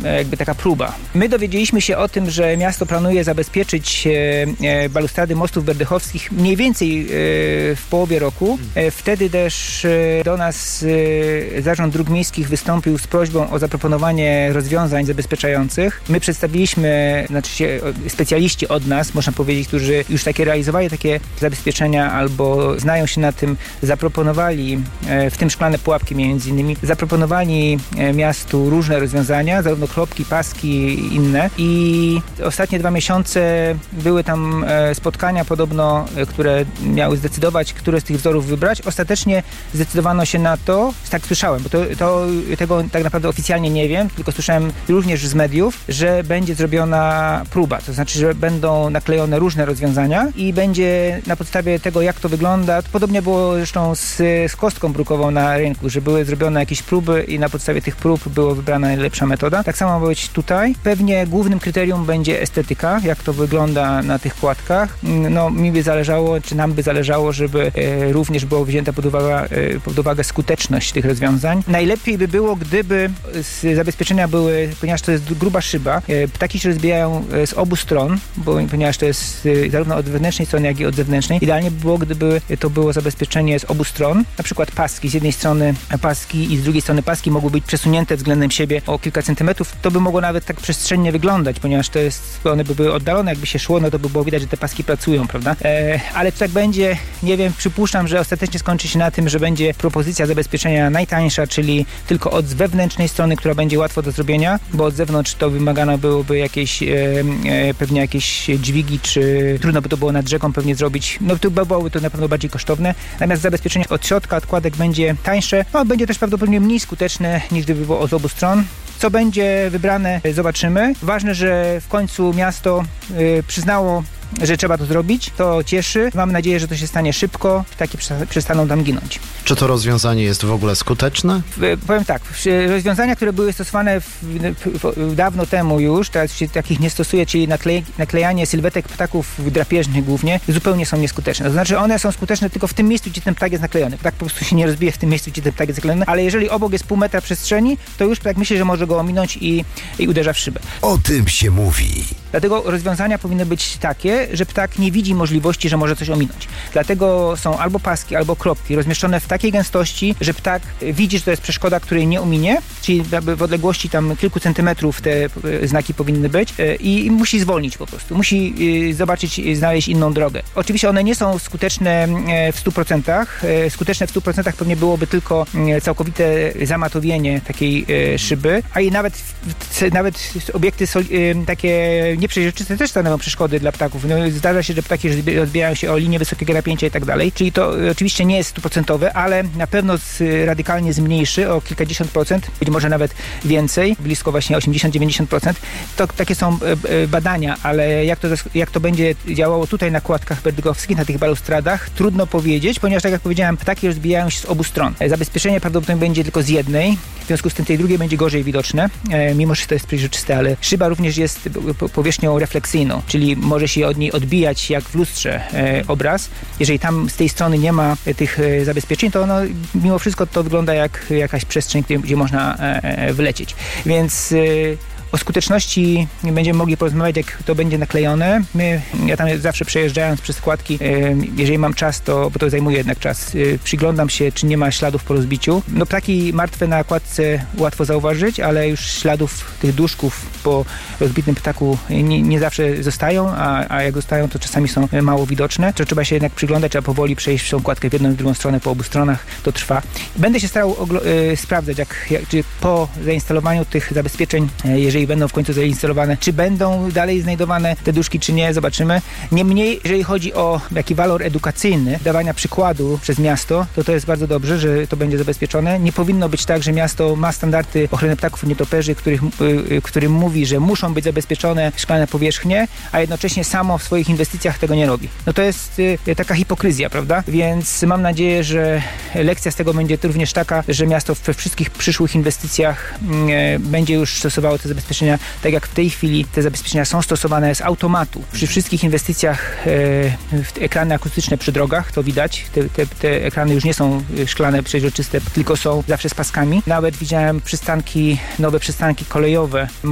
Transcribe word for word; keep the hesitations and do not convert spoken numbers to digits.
jakby taka próba. My dowiedzieliśmy się o tym, że miasto planuje zabezpieczyć balustrady mostów berdychowskich mniej więcej w połowie roku. Wtedy też do nas Zarząd Dróg Miejskich wystąpił z prośbą o zaproponowanie rozwiązań zabezpieczających. My przedstawiliśmy, znaczy się specjaliści od nas, można powiedzieć, którzy już takie realizowali takie zabezpieczenia albo znają się na tym, zaproponowali, w tym szklane pułapki między innymi, zaproponowali miastu różne rozwiązania, zarówno kropki, paski i inne. I ostatnie dwa miesiące były tam spotkania podobno, które miały zdecydować, które z tych wzorów wybrać. Ostatecznie zdecydowano się na to, tak słyszałem, bo to, to tego tak naprawdę oficjalnie nie wiem, tylko słyszałem również z mediów, że będzie zrobiona próba, to znaczy, że będą naklejone różne rozwiązania i będzie na podstawie tego, jak to wygląda, to podobnie było zresztą z, z kostką brukową na rynku, że były zrobione jakieś próby i na podstawie tych prób była wybrana najlepsza metoda. Tak samo ma być tutaj. Pewnie głównym kryterium będzie estetyka, jak to wygląda na tych kładkach. No, mi by zależało, czy nam by zależało, żeby e, również było wzięta pod uwagę, e, pod uwagę skuteczność tych rozwiązań. Najlepiej by było, gdyby z zabezpieczenia były, ponieważ to jest gruba szyba, e, ptaki się rozbijają z obu stron, bo, ponieważ to jest e, zarówno od wewnętrznej strony, jak i od zewnętrznej. Idealnie by było, gdyby to było zabezpieczenie z obu stron. Na przykład paski, z jednej strony paski i z drugiej strony paski mogły być przesunięte względem siebie o kilka centymetrów. To by mogło nawet tak przestrzennie wyglądać, ponieważ to jest, one by były oddalone, jakby się szło, no to by było widać, że te paski pracują, prawda? E, ale czy tak będzie, nie wiem, przypuszczam, że ostatecznie skończy się na tym, że będzie propozycja zabezpieczenia najtańsza, czyli tylko od wewnętrznej strony, która będzie łatwo do zrobienia, bo od zewnątrz to wymagano byłoby jakieś, e, e, pewnie jakieś dźwigi, czy trudno by to było nad rzeką pewnie zrobić. No to byłoby to na pewno bardziej kosztowne. Natomiast zabezpieczenie od środka, od kładek będzie tańsze, no będzie też prawdopodobnie mniej skuteczne, niż gdyby było od obu stron. Co będzie wybrane, zobaczymy. Ważne, że w końcu miasto y, przyznało, że trzeba to zrobić. To cieszy. Mam nadzieję, że to się stanie szybko. Ptaki przestaną tam ginąć. Czy to rozwiązanie jest w ogóle skuteczne? Powiem tak. Rozwiązania, które były stosowane w, w, dawno temu już, teraz się takich nie stosuje, czyli naklej, naklejanie sylwetek ptaków drapieżnych głównie, zupełnie są nieskuteczne. To znaczy one są skuteczne tylko w tym miejscu, gdzie ten ptak jest naklejony. Ptak po prostu się nie rozbije w tym miejscu, gdzie ten ptak jest naklejony, ale jeżeli obok jest pół metra przestrzeni, to już ptak myśli, że może go ominąć i, i uderza w szybę. O tym się mówi. Dlatego rozwiązania powinny być takie, że ptak nie widzi możliwości, że może coś ominąć. Dlatego są albo paski, albo kropki rozmieszczone w takiej gęstości, że ptak widzi, że to jest przeszkoda, której nie ominie, czyli w odległości tam kilku centymetrów te znaki powinny być i musi zwolnić po prostu. Musi zobaczyć, znaleźć inną drogę. Oczywiście one nie są skuteczne w stu procentach. Skuteczne w stu procentach pewnie byłoby tylko całkowite zamatowienie takiej szyby, a i nawet, nawet obiekty takie nieprzejrzyste też stanowią przeszkody dla ptaków. No, zdarza się, że ptaki rozbijają się o linię wysokiego napięcia i tak dalej. Czyli to oczywiście nie jest stuprocentowe, ale na pewno z, radykalnie zmniejszy o kilkadziesiąt procent, być może nawet więcej, blisko właśnie osiemdziesiąt do dziewięćdziesięciu procent. To takie są badania, ale jak to, jak to będzie działało tutaj na kładkach berdygowskich, na tych balustradach, trudno powiedzieć, ponieważ tak jak powiedziałem, ptaki rozbijają się z obu stron. Zabezpieczenie prawdopodobnie będzie tylko z jednej, w związku z tym tej drugiej będzie gorzej widoczne, mimo że to jest przejrzyste, ale szyba również jest powierzchnią refleksyjną, czyli może się od niej odbijać jak w lustrze e, obraz. Jeżeli tam z tej strony nie ma e, tych e, zabezpieczeń, to ono, mimo wszystko to wygląda jak jakaś przestrzeń, gdzie, gdzie można e, wlecieć. Więc e, o skuteczności będziemy mogli porozmawiać, jak to będzie naklejone. My, ja tam zawsze przejeżdżając przez składki, jeżeli mam czas, to, bo to zajmuje jednak czas, przyglądam się, czy nie ma śladów po rozbiciu. No ptaki martwe na kładce łatwo zauważyć, ale już śladów tych duszków po rozbitym ptaku nie, nie zawsze zostają, a, a jak zostają, to czasami są mało widoczne. To trzeba się jednak przyglądać, trzeba powoli przejść tą kładkę w jedną i w drugą stronę po obu stronach. To trwa. Będę się starał oglo- sprawdzać, jak, jak, czy po zainstalowaniu tych zabezpieczeń, jeżeli będą w końcu zainstalowane, czy będą dalej znajdowane te duszki, czy nie, zobaczymy. Niemniej, jeżeli chodzi o jaki walor edukacyjny dawania przykładu przez miasto, to to jest bardzo dobrze, że to będzie zabezpieczone. Nie powinno być tak, że miasto ma standardy ochrony ptaków i nietoperzy, których, y, którym mówi, że muszą być zabezpieczone szklane powierzchnie, a jednocześnie samo w swoich inwestycjach tego nie robi. No to jest y, taka hipokryzja, prawda? Więc mam nadzieję, że lekcja z tego będzie również taka, że miasto we wszystkich przyszłych inwestycjach y, będzie już stosowało te zabezpieczenia tak jak w tej chwili te zabezpieczenia są stosowane z automatu. Przy wszystkich inwestycjach e, ekrany akustyczne przy drogach, to widać, te, te, te ekrany już nie są szklane, przeźroczyste, tylko są zawsze z paskami. Nawet widziałem przystanki, nowe przystanki kolejowe